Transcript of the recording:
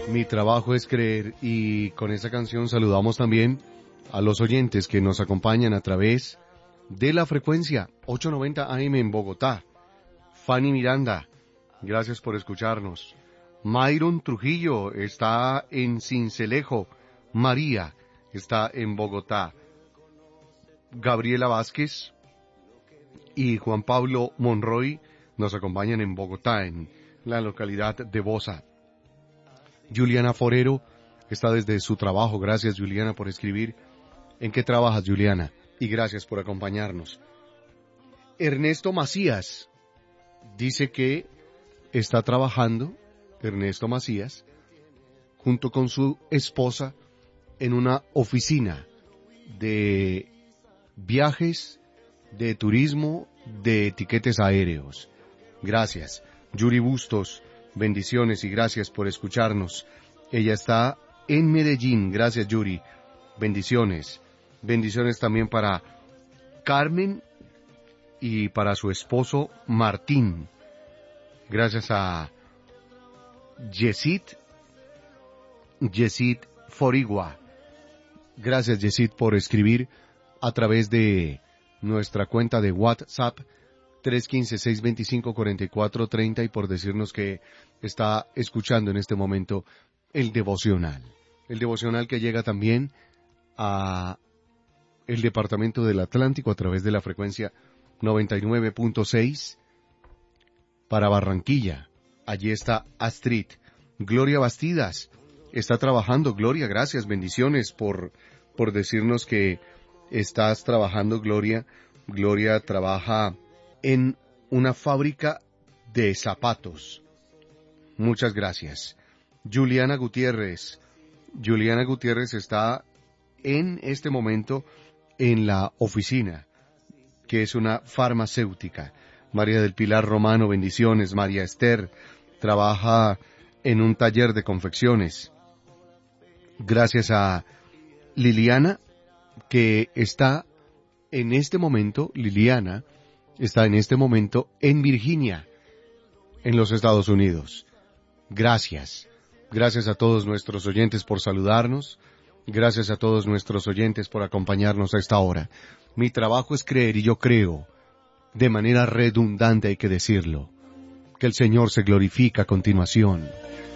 Mi trabajo es creer, y con esta canción saludamos también a los oyentes que nos acompañan a través de la frecuencia 890 AM en Bogotá. Fanny Miranda, gracias por escucharnos. Myron Trujillo está en Sincelejo. María está en Bogotá. Gabriela Vázquez y Juan Pablo Monroy nos acompañan en Bogotá, en la localidad de Bosa. Juliana Forero está desde su trabajo. Gracias, Juliana, por escribir. ¿En qué trabajas, Juliana? Y gracias por acompañarnos. Ernesto Macías dice que está trabajando, Ernesto Macías, junto con su esposa, en una oficina de viajes, de turismo, de etiquetes aéreos. Gracias. Yuri Bustos, bendiciones y gracias por escucharnos. Ella está en Medellín. Gracias, Yuri. Bendiciones. Bendiciones también para Carmen y para su esposo Martín. Gracias a Yesid Forigua. Gracias, Yesid, por escribir a través de nuestra cuenta de WhatsApp 315-625-4430 y por decirnos que está escuchando en este momento el devocional. El devocional que llega también a el Departamento del Atlántico a través de la frecuencia 99.6 para Barranquilla. Allí está Astrid. Gloria Bastidas está trabajando. Gloria, gracias, bendiciones por decirnos que estás trabajando, Gloria. Gloria trabaja en una fábrica de zapatos. Muchas gracias. Juliana Gutiérrez está en este momento en la oficina, que es una farmacéutica. María del Pilar Romano, bendiciones. María Esther trabaja en un taller de confecciones. Gracias a Liliana, que está en este momento, Liliana está en este momento en Virginia, en los Estados Unidos. Gracias. Gracias a todos nuestros oyentes por saludarnos. Gracias a todos nuestros oyentes por acompañarnos a esta hora. Mi trabajo es creer y yo creo, de manera redundante hay que decirlo, que el Señor se glorifica a continuación.